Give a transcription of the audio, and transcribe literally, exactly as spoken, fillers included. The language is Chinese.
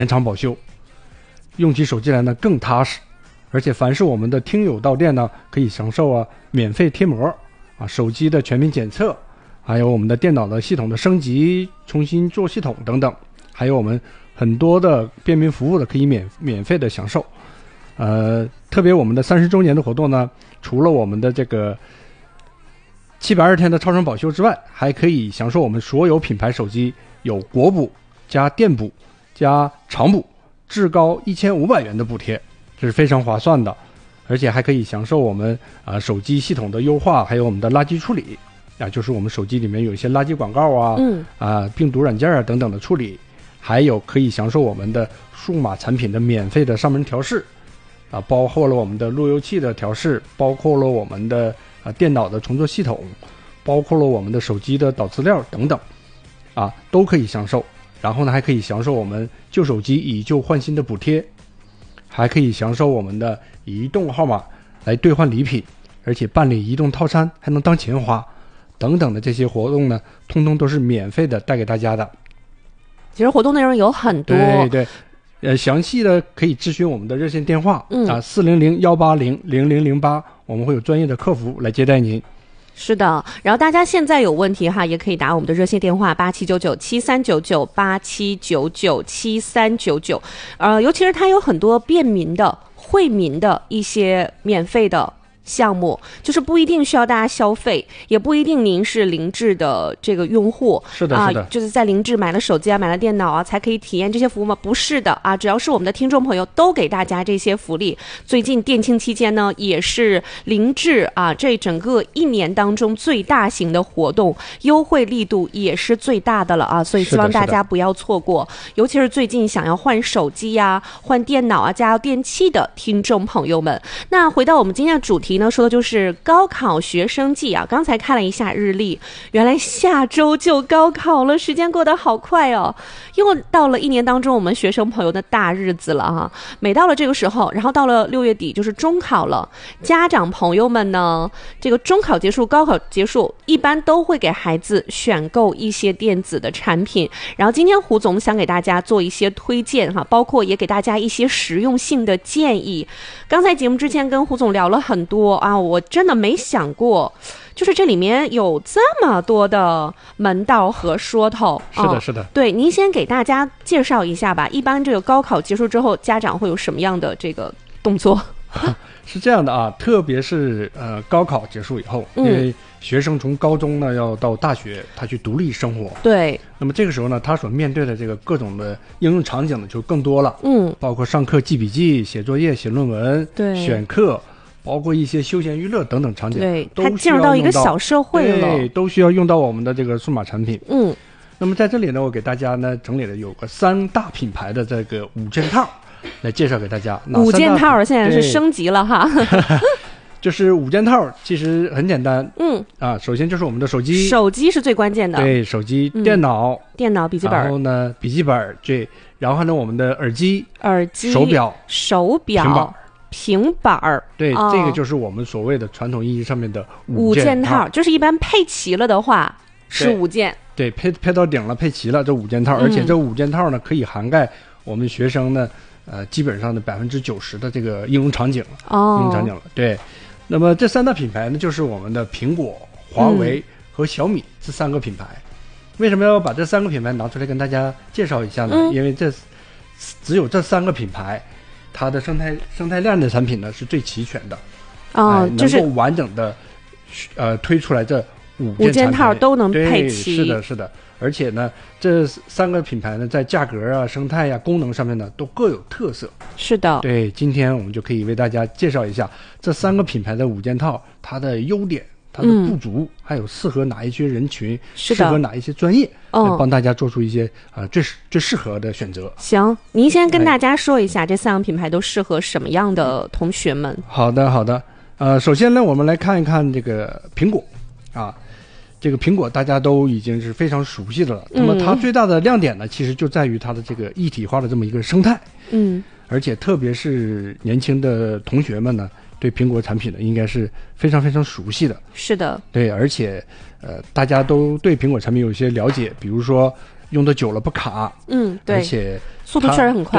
延长保修，用起手机来呢更踏实。而且凡是我们的听友到店呢，可以享受啊免费贴膜啊，手机的全面检测，还有我们的电脑的系统的升级、重新做系统等等，还有我们很多的便民服务的可以免免费的享受。呃，特别我们的三十周年的活动呢，除了我们的这个七百二十天的超长保修之外，还可以享受我们所有品牌手机有国补加电补加长补，至高一千五百元的补贴。这是非常划算的，而且还可以享受我们啊、呃、手机系统的优化，还有我们的垃圾处理啊，就是我们手机里面有一些垃圾广告啊，嗯啊病毒软件啊等等的处理，还有可以享受我们的数码产品的免费的上门调试啊，包括了我们的路由器的调试，包括了我们的啊电脑的重做系统，包括了我们的手机的导资料等等啊，都可以享受。然后呢，还可以享受我们旧手机以旧换新的补贴。还可以享受我们的移动号码来兑换礼品，而且办理移动套餐还能当钱花，等等的这些活动呢，通通都是免费的带给大家的。 其实活动内容有很多， 对对，呃，详细的可以咨询我们的热线电话，嗯啊，四零零幺八零零零零八，我们会有专业的客服来接待您。 是的，然后大家现在有问题哈，也可以打我们的热线电话八七九九七三九九八七九九七三九九，呃，尤其是它有很多便民的、惠民的一些免费的项目，就是不一定需要大家消费，也不一定您是凌志的这个用户， 是的，是的、 呃，就是在凌志买了手机啊、买了电脑啊，才可以体验这些服务吗？不是的啊，只要是我们的听众朋友，都给大家这些福利。最近店庆期间呢，也是凌志啊这整个一年当中最大型的活动，优惠力度也是最大的了啊，所以希望大家不要错过。尤其是最近想要换手机呀、啊、换电脑啊、家用电器的听众朋友们。那回到我们今天的主题呢，说的就是高考学生季啊。刚才看了一下日历，原来下周就高考了，时间过得好快哦，又到了一年当中我们学生朋友的大日子了哈。每到了这个时候，然后到了六月底就是中考了，家长朋友们呢，这个中考结束、高考结束，一般都会给孩子选购一些电子的产品。然后今天胡总想给大家做一些推荐哈，包括也给大家一些实用性的建议。刚才节目之前跟胡总聊了很多啊，我真的没想过，就是这里面有这么多的门道和说头。 是的，是的。 哦、对，您先给大家介绍一下吧。一般这个高考结束之后，家长会有什么样的这个动作？ 是这样的啊，特别是呃高考结束以后，因为学生从高中呢要到大学，他去独立生活。 对。 那么这个时候呢，他所面对的这个各种的应用场景呢就更多了。 嗯。 包括上课记笔记、写作业、写论文、 对， 选课。包括一些休闲娱乐等等场景， 对，它进入到一个小社会了， 对，都需要用到我们的这个数码产品。 嗯， 那么在这里呢，我给大家呢整理了有个三大品牌的这个五件套，来介绍给大家。 五件套现在是升级了哈， 就是五件套，其实很简单。 嗯啊，首先就是我们的手机， 手机是最关键的。 对，手机、嗯、电脑、 电脑、笔记本， 然后呢，笔记本，对，然后呢，我们的耳机、 耳机、 手表、 手表、 平板。 平板儿， 对、 哦， 这个就是我们所谓的传统意义上面的五件套，就是一般配齐了的话是五件， 对，配配到顶了，配齐了这五件套、嗯，而且这五件套呢可以涵盖我们学生呢，呃，基本上的百分之九十的这个应用场景， 哦， 应用场景了，对。那么这三大品牌呢，就是我们的苹果、华为和小米这三个品牌。嗯、为什么要把这三个品牌拿出来跟大家介绍一下呢？嗯、因为这只有这三个品牌。它的生态生态链的产品呢是最齐全的， 哦， 呃、 就是能够完整的，呃，推出来这五件五件套都能配齐， 是的，是的。而且呢，这三个品牌呢，在价格啊、生态呀、啊、功能上面呢，都各有特色。 是的， 对，今天我们就可以为大家介绍一下这三个品牌的五件套，它的优点。它的不足、嗯，还有适合哪一些人群，适合哪一些专业，嗯，帮大家做出一些啊、呃、最最适合的选择。 行，您先跟大家说一下、哎、这三个品牌都适合什么样的同学们？ 好的，好的。呃，首先呢，我们来看一看这个苹果啊，这个苹果大家都已经是非常熟悉的了。那么它最大的亮点呢，其实就在于它的这个一体化的这么一个生态。 嗯， 而且特别是年轻的同学们呢。对苹果产品呢，应该是非常非常熟悉的。 是的， 对，而且呃，大家都对苹果产品有一些了解，比如说用的久了不卡， 嗯，对， 而且速度确实很快。